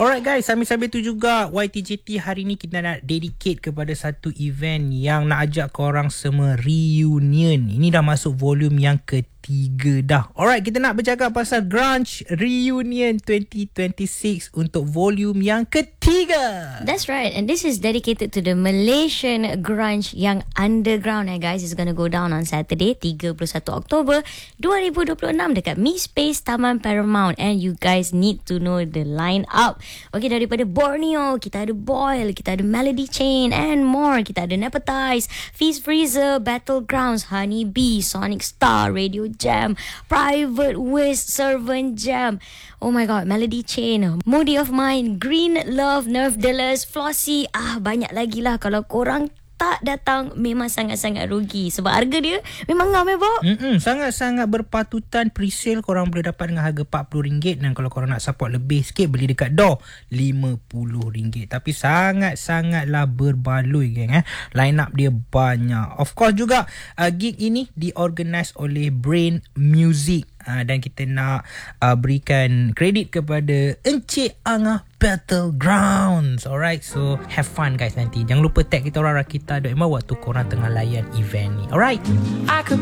Alright guys, sambil-sambil tu juga YTJT hari ni kita nak dedicate kepada satu event yang nak ajak korang semua reunion. Ini dah masuk volume yang ketiga dah. Alright, kita nak bercakap pasal Grunge Reunion 2026 untuk volume yang ketiga. That's right, and this is dedicated to the Malaysian grunge yang underground guys. It's gonna go down on Saturday 31 Oktober 2026 dekat Mi Space Taman Paramount, and you guys need to know the line up. Okay, daripada Borneo kita ada Boyle, kita ada Melody Chain and more. Kita ada Nepatize, Feast Freezer, Battlegrounds, Honey Bee, Sonic Star, Radio Jam, Private Wiz, Servant Jam. Oh my god, Melody Chain, Moody of Mine, Green Love, Nerve Dealers, Flossy, banyak lagi lah. Kalau korang tak datang memang sangat-sangat rugi sebab harga dia memang ngam Bob. Sangat-sangat berpatutan. Presale korang boleh dapat dengan harga RM40, dan kalau korang nak support lebih sikit beli dekat door RM50. Tapi sangat-sangatlah berbaloi geng. Line up dia banyak. Of course juga gig ini diorganize oleh Brain Music. Dan kita nak berikan kredit kepada Encik Angah Battlegrounds. Alright, so have fun guys nanti. Jangan lupa tag kita orang Rakita.my waktu korang tengah layan event ni. Alright.